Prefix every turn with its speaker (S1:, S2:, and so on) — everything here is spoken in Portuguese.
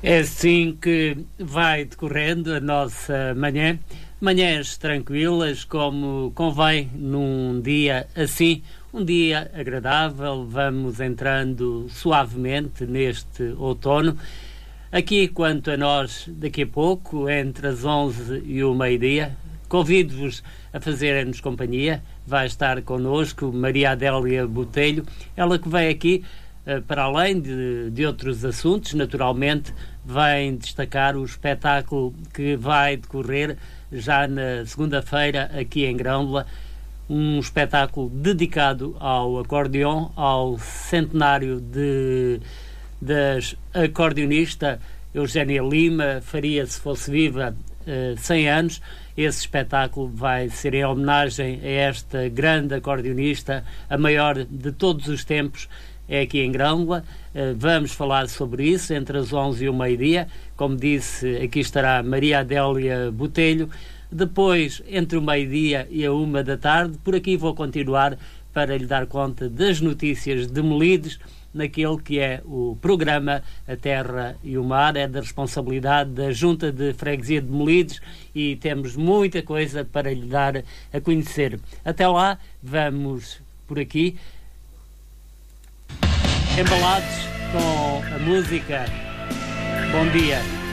S1: É assim que vai decorrendo a nossa manhã. Manhãs tranquilas, como convém num dia assim, um dia agradável. Vamos entrando suavemente neste outono. Aqui, quanto a nós, daqui a pouco, entre as 11 e o meio-dia, convido-vos a fazerem-nos companhia. Vai estar connosco Maria Adélia Botelho, ela que vem aqui, para além de outros assuntos, naturalmente, vem destacar o espetáculo que vai decorrer já na segunda-feira aqui em Grândola, um espetáculo dedicado ao acordeão, ao centenário da acordeonista Eugénia Lima. Faria, se fosse viva, 100 anos. Esse espetáculo vai ser em homenagem a esta grande acordeonista, a maior de todos os tempos, é aqui em Grândola. Vamos falar sobre isso entre as 11 e o meio-dia. Como disse, aqui estará Maria Adélia Botelho. Depois, entre o meio-dia e a 1 da tarde, por aqui vou continuar para lhe dar conta das notícias de Melides, naquele que é o programa A Terra e o Mar. É da responsabilidade da Junta de Freguesia de Melides e temos muita coisa para lhe dar a conhecer. Até lá, vamos por aqui, embalados com a música. Bom dia.